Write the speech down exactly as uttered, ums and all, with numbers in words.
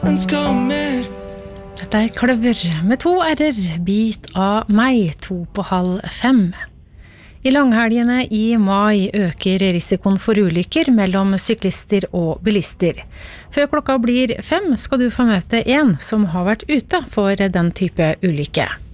ønsker mer. Dette er Kløver med to r-er, bit av meg, to på halv fem. I langhelgene i mai øker risikoen for ulykker mellom syklister og bilister. Før klokka blir fem skal du få møte en som har vært ute for den type ulykke.